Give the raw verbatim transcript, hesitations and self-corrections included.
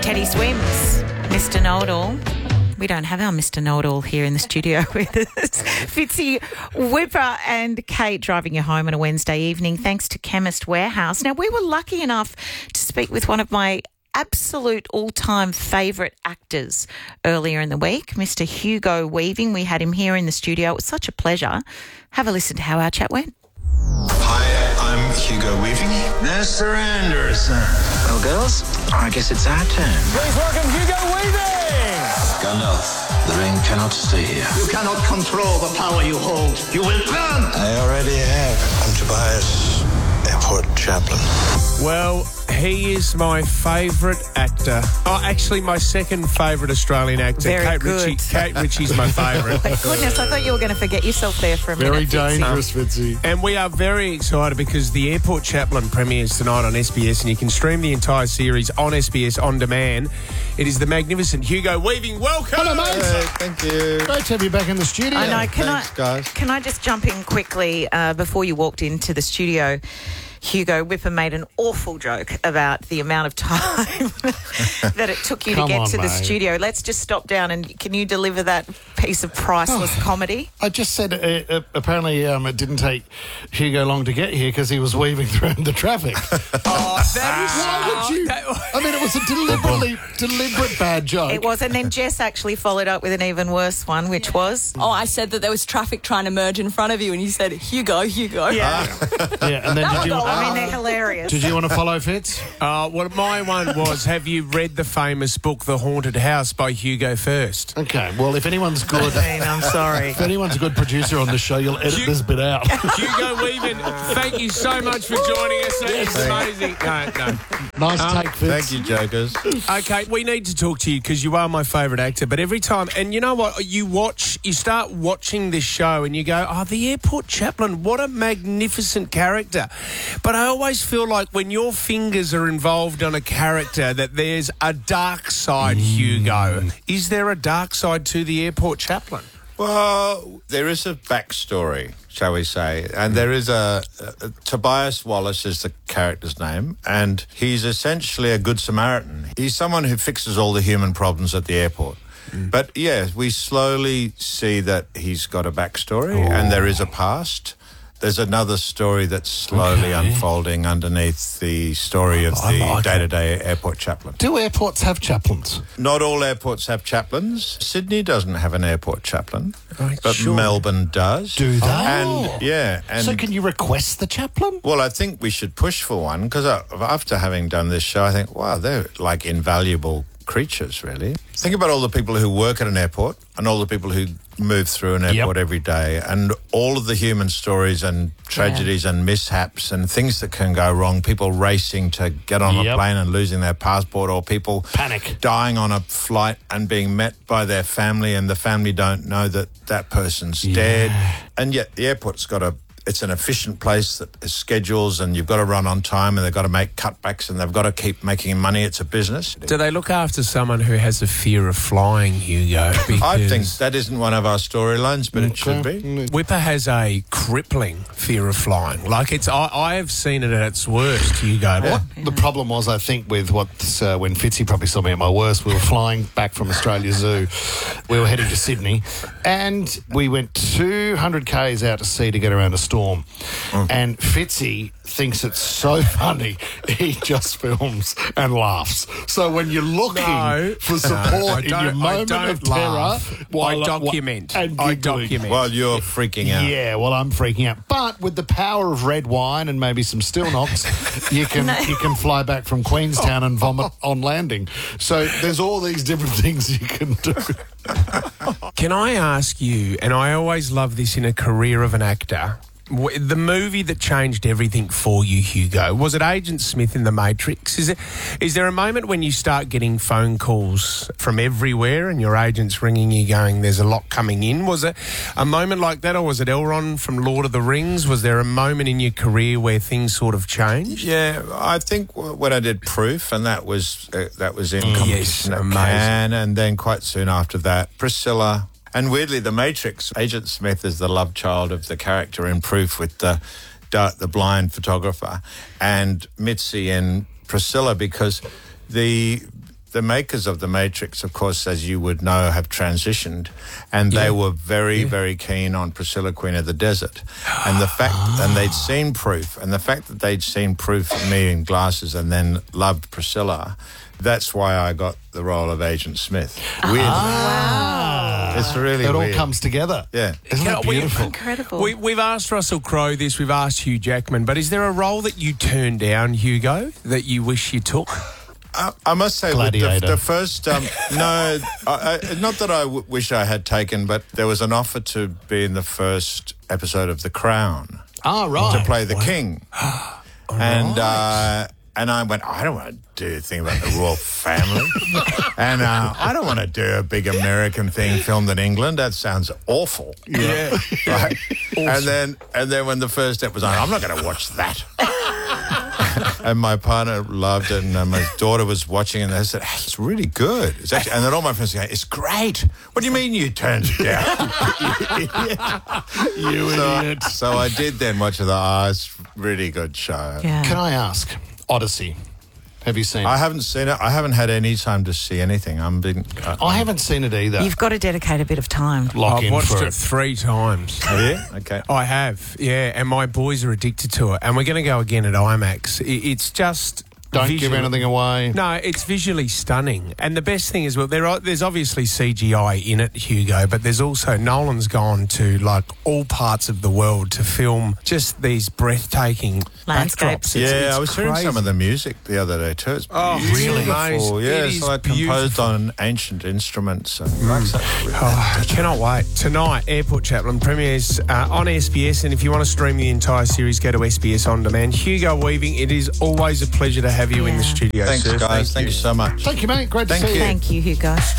Teddy Swims, Mister Know-it-all. We don't have our Mister Know-it-all here in the studio with us. Fitzy, Whipper and Kate driving you home on a Wednesday evening thanks to Chemist Warehouse. Now, we were lucky enough to speak with one of my absolute all-time favourite actors earlier in the week, Mister Hugo Weaving. We had him here in the studio. It was such a pleasure. Have a listen to how our chat went. Hi, I'm Hugo Weaving. Mister Anderson. Well, girls, I guess it's our turn. Please welcome Hugo Weaving. Gandalf, the ring cannot stay here. You cannot control the power you hold. You will burn. I already have. I'm Tobias, airport chaplain. Well, he is my favourite actor. Oh, actually, my second favourite Australian actor. Very Kate good. Ritchie. Kate Ritchie's my favourite. Thank goodness, I thought you were going to forget yourself there for a Very minute. Fitzy. dangerous, Fitzy. And we are very excited because The Airport Chaplain premieres tonight on S B S, and you can stream the entire series on S B S On Demand. It is the magnificent Hugo Weaving. Welcome! Hello, mate. Hey, thank you. Great to have you back in the studio. I know. Can Thanks, I, guys. Can I just jump in quickly uh, before you walked into the studio? Hugo Whipper made an awful joke about the amount of time that it took you Come to get on, to the mate. studio. Let's just stop down and can you deliver that piece of priceless comedy? I just said uh, uh, apparently um, it didn't take Hugo long to get here because he was weaving through the traffic. Oh, that is Why would you? that- I mean, it was a deliberately deliberate bad joke. It was, and then Jess actually followed up with an even worse one, which was... Oh, I said that there was traffic trying to merge in front of you, and you said, Hugo, Hugo. Yeah, Yeah, and then did you? I mean, they're hilarious. Did you want to follow Fitz? Uh, well, my one was, have you read the famous book The Haunted House by Hugo First? Okay. Well, if anyone's good, I mean, I'm sorry. if anyone's a good producer on the show, you'll edit Hugh- this bit out. Hugo Weaving, thank you so much for joining us. That is amazing. No, no. Nice take, Fitz. Thank you, jokers. Okay, we need to talk to you because you are my favourite actor. But every time, and you know what, you watch, you start watching this show and you go, oh, the Airport Chaplain, what a magnificent character. But I always feel like when your fingers are involved on a character that there's a dark side, Hugo. Is there a dark side to the Airport Chaplain? Well, there is a backstory, shall we say, and there is a, a Tobias Wallace is the character's name, and he's essentially a good Samaritan. He's someone who fixes all the human problems at the airport. Mm. But yeah, we slowly see that he's got a backstory, oh. and there is a past. There's another story that's slowly okay. unfolding underneath the story of I the like day-to-day it. airport chaplain. Do airports have chaplains? Not all airports have chaplains. Sydney doesn't have an airport chaplain, right, but sure. Melbourne does. Do they? And, yeah. And, so can you request the chaplain? Well, I think we should push for one because after having done this show, I think, wow, they're like invaluable creatures, really. Think about all the people who work at an airport and all the people who move through an airport yep. every day and all of the human stories and tragedies yeah. and mishaps and things that can go wrong. People racing to get on yep. a plane and losing their passport, or people panic dying on a flight and being met by their family and the family don't know that that person's yeah. dead. And yet the airport's got a It's an efficient place that has schedules and you've got to run on time and they've got to make cutbacks and they've got to keep making money. It's a business. Do they look after someone who has a fear of flying, Hugo? Because I think that isn't one of our storylines, but okay. it should be. Whipper has a crippling fear of flying. Like, it's, I, I have seen it at its worst, Hugo. What the problem was, I think, with what uh, when Fitzy probably saw me at my worst, we were flying back from Australia Zoo. We were heading to Sydney and we went two hundred kays out to sea to get around a storm. Mm. And Fitzy thinks it's so funny, he just films and laughs. So when you're looking no, for support no, in your moment of laugh. terror, while, I document. And I document. While you're freaking out. Yeah, well, I'm freaking out. But with the power of red wine and maybe some still knocks, you can no. you can fly back from Queenstown and vomit on landing. So there's all these different things you can do. Can I ask you, and I always love this in a career of an actor, the movie that changed everything for you, Hugo, was it Agent Smith in The Matrix? Is it? Is there a moment when you start getting phone calls from everywhere and your agent's ringing you going, there's a lot coming in? Was it a moment like that, or was it Elrond from Lord of the Rings? Was there a moment in your career where things sort of changed? Yeah, I think when I did Proof, and that was uh, that was in mm, competition yes, at Cannes, and then quite soon after that, Priscilla. And weirdly, The Matrix, Agent Smith is the love child of the character in Proof with the the blind photographer, and Mitzi in Priscilla, because the the makers of The Matrix, of course, as you would know, have transitioned, and Yeah. they were very, very keen on Priscilla, Queen of the Desert. And the fact, and they'd seen Proof, and the fact that they'd seen Proof of me in glasses and then loved Priscilla, that's why I got the role of Agent Smith. Weird. Ah. It's really It all weird. comes together. Yeah. Isn't Can it we- beautiful? Incredible. We, we've asked Russell Crowe this, we've asked Hugh Jackman, but is there a role that you turned down, Hugo, that you wish you took? I, I must say, with the, Gladiator. the first, um, no, I, I, not that I w- wish I had taken, but there was an offer to be in the first episode of The Crown Ah, right. to play the king, and uh, and I went, I don't want to do a thing about the royal family, and uh, I don't want to do a big American thing filmed in England. That sounds awful. Yeah. Right? And then and then when the first step was on, I'm not going to watch that. And my partner loved it, and uh, my daughter was watching, and they said, hey, "It's really good." It's actually, and then all my friends go, "It's great." What do you mean you turned it down? You so, idiot. so I did then watch the. Oh, it's a really good show. Yeah. Can I ask, Odyssey, have you seen it? I haven't seen it. I haven't had any time to see anything. I'm been. Uh, I haven't seen it either. You've got to dedicate a bit of time. Lock I've in watched for it it. three times. have you? Okay. I have, yeah, and my boys are addicted to it, and we're going to go again at IMAX. I- It's just Don't give visual- anything away. No, it's visually stunning, and the best thing is, well, there are, there's obviously C G I in it, Hugo, but there's also Nolan's gone to like all parts of the world to film just these breathtaking Landscapes. backdrops. It's- yeah, it's I was hearing crazy. some of the music the other day too. It's Oh, really? beautiful. It Yeah, is it's like composed beautiful. on ancient instruments. And like so- Oh, I cannot wait. Tonight, Airport Chaplain premieres uh, on S B S, and if you want to stream the entire series, go to S B S On Demand. Hugo Weaving, it is always a pleasure to have you in the Yeah. studio. Thanks, sir. guys. Thank you so much. Thank you, mate. Great to Thank see you. you. Thank you, Hugo.